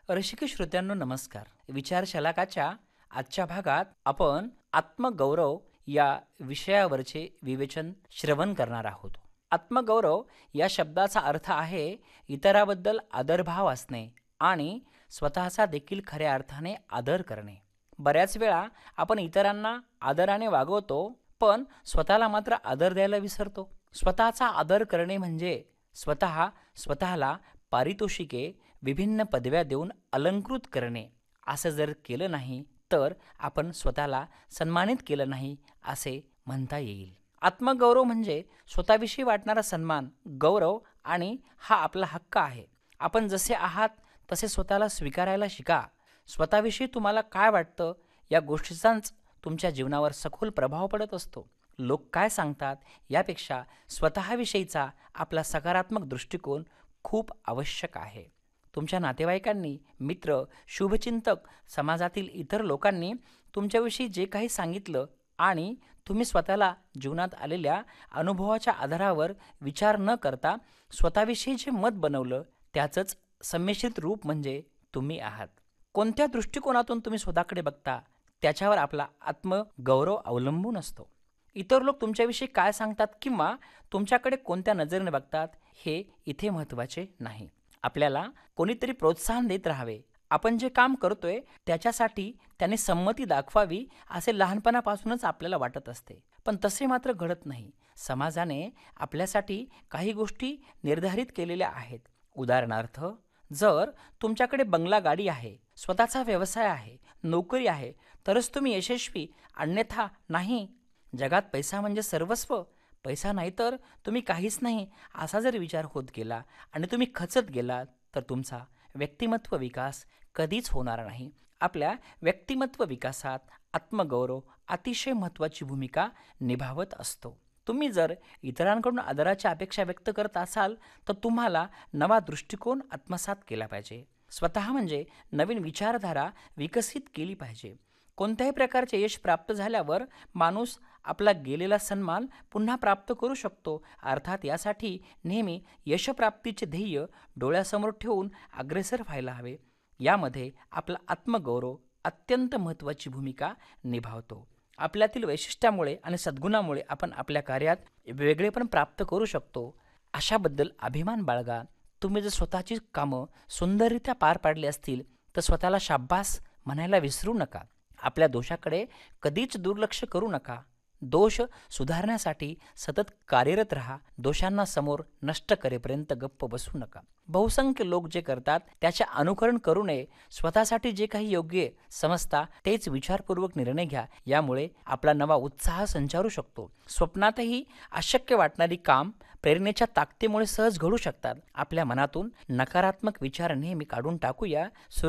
रसिक श्रोत्यांनो नमस्कार. विचार शलाकाच्या आजच्या भागात आपण आत्मगौरव या विषयावरचे विवेचन श्रवण करणार आहोत. आत्मगौरव या शब्दाचा अर्थ आहे इतराबद्दल आदरभाव असणे आणि स्वतःचा देखील खऱ्या अर्थाने आदर करणे. बऱ्याच वेळा आपण इतरांना आदराने वागवतो, पण स्वतःला मात्र आदर द्यायला विसरतो. स्वतःचा आदर करणे म्हणजे स्वतःला पारितोषिके, विभिन्न पदव्या देऊन अलंकृत करणे. असं जर केलं नाही तर आपण स्वतःला सन्मानित केलं नाही असे म्हणता येईल. आत्मगौरव म्हणजे स्वतःविषयी वाटणारा सन्मान, गौरव आणि हा आपला हक्क आहे. आपण जसे आहात तसे स्वतःला स्वीकारायला शिका. स्वतःविषयी तुम्हाला काय वाटतं या गोष्टीचाच तुमच्या जीवनावर सखोल प्रभाव पडत असतो. लोक काय सांगतात यापेक्षा स्वतःविषयीचा आपला सकारात्मक दृष्टिकोन खूप आवश्यक आहे. तुमच्या नातेवाईकांनी, मित्र, शुभचिंतक, समाजातील इतर लोकांनी तुमच्याविषयी जे काही सांगितलं आणि तुम्ही स्वतःला जीवनात आलेल्या अनुभवाच्या आधारावर विचार न करता स्वतःविषयी जे मत बनवलं त्याचंच संमिश्रित रूप म्हणजे तुम्ही आहात. कोणत्या दृष्टिकोनातून तुम्ही स्वतःकडे बघता त्याच्यावर आपला आत्मगौरव अवलंबून असतो. इतर लोक तुमच्याविषयी काय सांगतात किंवा तुमच्याकडे कोणत्या नजरेने बघतात हे इथे महत्त्वाचे नाही. आपल्याला कोणीतरी प्रोत्साहन देत राहावे. आपण जे काम करतोय त्याच्यासाठी त्याने संमती दाखवावी असे लहानपणापासूनच आपल्याला वाटत असते, पण तसे मात्र घडत नाही. समाजाने आपल्यासाठी काही गोष्टी निर्धारित केलेल्या आहेत. उदाहरणार्थ, जर तुमच्याकडे बंगला, गाडी आहे, स्वतःचा व्यवसाय आहे, नोकरी आहे तरच तुम्ही यशस्वी, अन्यथा नाही. जगात पैसा म्हणजे सर्वस्व, पैसा नाही तर तुम्ही काहीच नाही असा जर विचार होत गेला आणि तुम्ही खचत गेलात तर तुमचा व्यक्तिमत्व विकास कधीच होणार नाही. आपल्या व्यक्तिमत्व विकासात आत्मगौरव अतिशय महत्त्वाची भूमिका निभावत असतो. तुम्ही जर इतरांकडून आदराची अपेक्षा व्यक्त करत असाल तर तुम्हाला नवा दृष्टिकोन आत्मसात केला पाहिजे. स्वतः म्हणजे नवीन विचारधारा विकसित केली पाहिजे. कोणत्याही प्रकारचे यश प्राप्त झाल्यावर माणूस आपला गेलेला सन्मान पुन्हा प्राप्त करू शकतो. अर्थात यासाठी नेहमी यशप्राप्तीचे ध्येय डोळ्यासमोर ठेवून अग्रेसर व्हायला हवे. यामध्ये आपला आत्मगौरव अत्यंत महत्त्वाची भूमिका निभावतो. आपल्यातील वैशिष्ट्यामुळे आणि सद्गुणामुळे आपण आपल्या कार्यात वेगळेपण प्राप्त करू शकतो. अशाबद्दल अभिमान बाळगा. तुम्ही जर स्वतःची कामं सुंदररित्या पार पाडली असतील तर स्वतःला शाब्बास म्हणायला विसरू नका. आपल्या दोषाकडे कधीच दुर्लक्ष करू नका. दोष सुधारण्यासाठी सतत कार्यरत राहा. दोषांना समोर नष्ट करेपर्यंत गप्प बसू नका. बहुसंख्य लोक जे करतात त्याचे अनुकरण करू नये. स्वतःसाठी जे काही योग्य समजता तेच विचारपूर्वक निर्णय घ्या. यामुळे आपला नवा उत्साह संचारू शकतो. स्वप्नातही अशक्य वाटणारी काम प्रेरणेच्या ताकदीमुळे सहज घडू शकतात. आपल्या मनातून नकारात्मक विचार नेहमी काढून टाकूया.